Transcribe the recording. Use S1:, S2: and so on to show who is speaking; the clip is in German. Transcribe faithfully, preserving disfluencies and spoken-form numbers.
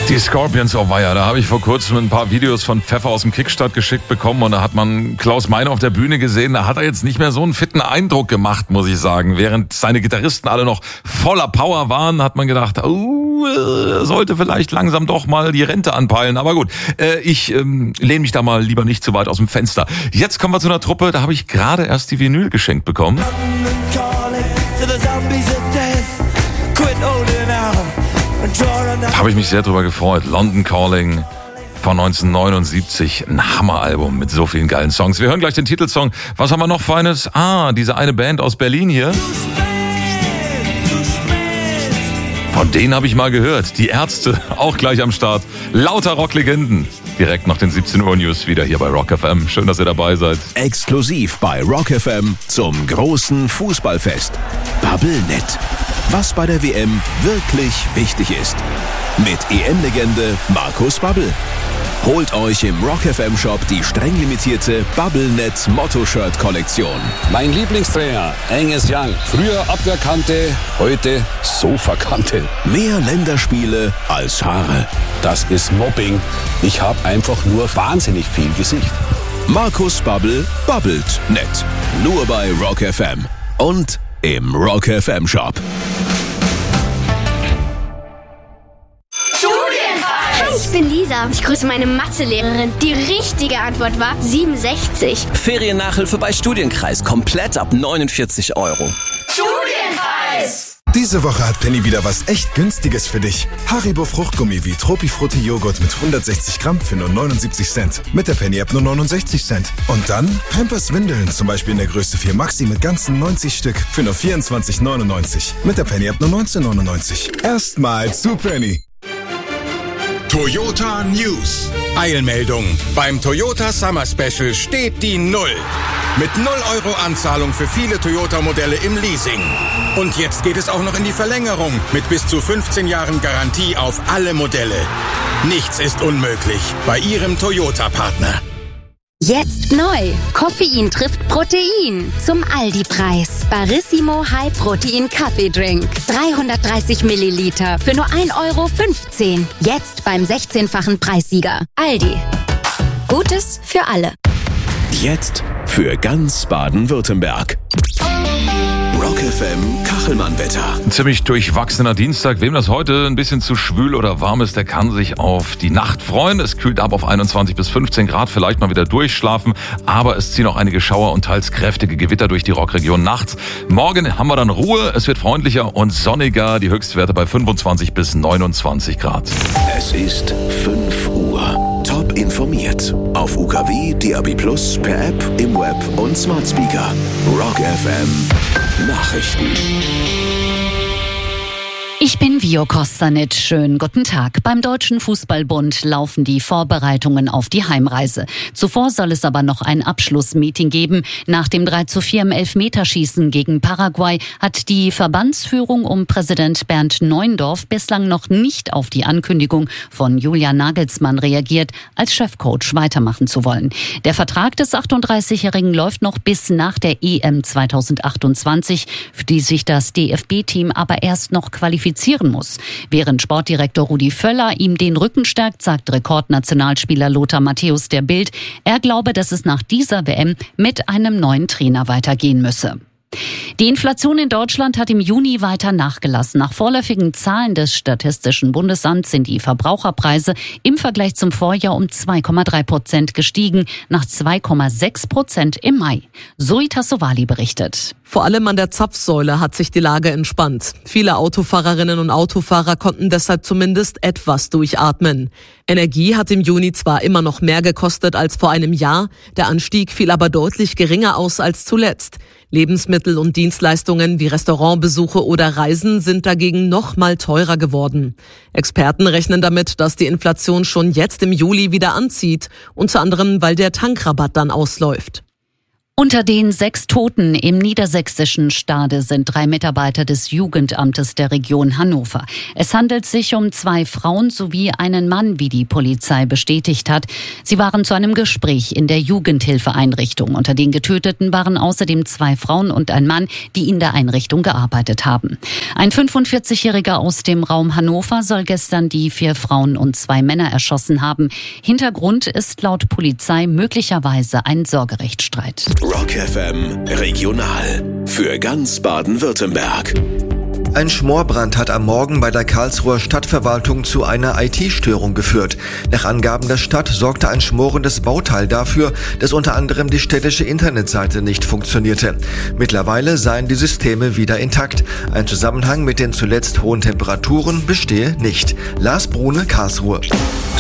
S1: Die Scorpions, oh weia, da habe ich vor kurzem ein paar Videos von Pfeffer aus dem Kickstart geschickt bekommen und da hat man Klaus Meine auf der Bühne gesehen, da hat er jetzt nicht mehr so einen fitten Eindruck gemacht, muss ich sagen. Während seine Gitarristen alle noch voller Power waren, hat man gedacht, oh, sollte vielleicht langsam doch mal die Rente anpeilen. Aber gut, äh, ich ähm, lehne mich da mal lieber nicht zu weit aus dem Fenster. Jetzt kommen wir zu einer Truppe, da habe ich gerade erst die Vinyl geschenkt bekommen. Habe ich mich sehr drüber gefreut. London Calling von neunzehnhundertneunundsiebzig. Ein Hammeralbum mit so vielen geilen Songs. Wir hören gleich den Titelsong. Was haben wir noch Feines? Ah, diese eine Band aus Berlin hier. Von denen habe ich mal gehört. Die Ärzte, auch gleich am Start. Lauter Rocklegenden. Direkt nach den siebzehn Uhr News wieder hier bei Rock F M. Schön, dass ihr dabei seid.
S2: Exklusiv bei Rock F M zum großen Fußballfest. Bubblenet. Was bei der W M wirklich wichtig ist. Mit E M-Legende Markus Babbel. Holt euch im Rock F M Shop die streng limitierte Bubblenet Motto-Shirt-Kollektion.
S3: Mein Lieblingstrainer, Angus Young. Früher Abwehrkante, heute Sofakante.
S2: Mehr Länderspiele als Haare.
S3: Das ist Mobbing. Ich habe einfach nur wahnsinnig viel Gesicht.
S2: Markus Babbel babbelt nett. Nur bei Rock F M. Und im Rock F M Shop.
S4: Ich bin Lisa. Ich grüße meine Mathelehrerin. Die richtige Antwort war siebenundsechzig.
S5: Feriennachhilfe bei Studienkreis. Komplett ab neunundvierzig Euro.
S4: Studienkreis!
S6: Diese Woche hat Penny wieder was echt Günstiges für dich. Haribo Fruchtgummi wie Tropifrutti Joghurt mit hundertsechzig Gramm für nur neunundsiebzig Cent. Mit der Penny-App nur neunundsechzig Cent. Und dann Pampers Windeln, zum Beispiel in der Größe vier Maxi mit ganzen neunzig Stück für nur vierundzwanzig neunundneunzig. Mit der Penny-App nur neunzehn neunundneunzig. Erstmal zu Penny.
S7: Toyota News. Eilmeldung. Beim Toyota Summer Special steht die Null. Mit null Euro Anzahlung für viele Toyota-Modelle im Leasing. Und jetzt geht es auch noch in die Verlängerung mit bis zu fünfzehn Jahren Garantie auf alle Modelle. Nichts ist unmöglich bei Ihrem Toyota-Partner.
S8: Jetzt neu. Koffein trifft Protein. Zum Aldi-Preis. Barissimo High Protein Kaffeedrink. dreihundertdreißig Milliliter für nur ein Euro fünfzehn. Jetzt beim sechzehnfachen Preissieger. Aldi. Gutes für alle.
S2: Jetzt für ganz Baden-Württemberg. Rock F M Kachelmann-Wetter.
S1: Ein ziemlich durchwachsener Dienstag. Wem das heute ein bisschen zu schwül oder warm ist, der kann sich auf die Nacht freuen. Es kühlt ab auf einundzwanzig bis fünfzehn Grad, vielleicht mal wieder durchschlafen. Aber es ziehen auch einige Schauer und teils kräftige Gewitter durch die Rockregion nachts. Morgen haben wir dann Ruhe, es wird freundlicher und sonniger. Die Höchstwerte bei fünfundzwanzig bis neunundzwanzig Grad.
S2: Es ist fünf Uhr. Top informiert. Auf U K W, D A B Plus, per App, im Web und Smart Speaker. Rock F M Nachrichten.
S9: Ich bin Vio Kostanic. Schönen guten Tag. Beim Deutschen Fußballbund laufen die Vorbereitungen auf die Heimreise. Zuvor soll es aber noch ein Abschlussmeeting geben. Nach dem drei zu vier im Elfmeterschießen gegen Paraguay hat die Verbandsführung um Präsident Bernd Neuendorf bislang noch nicht auf die Ankündigung von Julian Nagelsmann reagiert, als Chefcoach weitermachen zu wollen. Der Vertrag des achtunddreißigjährigen läuft noch bis nach der E M zweitausendachtundzwanzig, für die sich das D F B-Team aber erst noch qualifizieren muss. Während Sportdirektor Rudi Völler ihm den Rücken stärkt, sagt Rekordnationalspieler Lothar Matthäus der Bild, er glaube, dass es nach dieser W M mit einem neuen Trainer weitergehen müsse. Die Inflation in Deutschland hat im Juni weiter nachgelassen. Nach vorläufigen Zahlen des Statistischen Bundesamts sind die Verbraucherpreise im Vergleich zum Vorjahr um zwei Komma drei Prozent gestiegen, nach zwei Komma sechs Prozent im Mai. Zoe Tassovali berichtet.
S10: Vor allem an der Zapfsäule hat sich die Lage entspannt. Viele Autofahrerinnen und Autofahrer konnten deshalb zumindest etwas durchatmen. Energie hat im Juni zwar immer noch mehr gekostet als vor einem Jahr, der Anstieg fiel aber deutlich geringer aus als zuletzt. Lebensmittel und Dienstleistungen wie Restaurantbesuche oder Reisen sind dagegen noch mal teurer geworden. Experten rechnen damit, dass die Inflation schon jetzt im Juli wieder anzieht, unter anderem weil der Tankrabatt dann ausläuft.
S9: Unter den sechs Toten im niedersächsischen Stade sind drei Mitarbeiter des Jugendamtes der Region Hannover. Es handelt sich um zwei Frauen sowie einen Mann, wie die Polizei bestätigt hat. Sie waren zu einem Gespräch in der Jugendhilfeeinrichtung. Unter den Getöteten waren außerdem zwei Frauen und ein Mann, die in der Einrichtung gearbeitet haben. Ein fünfundvierzigjähriger aus dem Raum Hannover soll gestern die vier Frauen und zwei Männer erschossen haben. Hintergrund ist laut Polizei möglicherweise ein Sorgerechtsstreit.
S2: Rock F M Regional für ganz Baden-Württemberg.
S11: Ein Schmorbrand hat am Morgen bei der Karlsruher Stadtverwaltung zu einer I T-Störung geführt. Nach Angaben der Stadt sorgte ein schmorendes Bauteil dafür, dass unter anderem die städtische Internetseite nicht funktionierte. Mittlerweile seien die Systeme wieder intakt. Ein Zusammenhang mit den zuletzt hohen Temperaturen bestehe nicht. Lars Brune, Karlsruhe.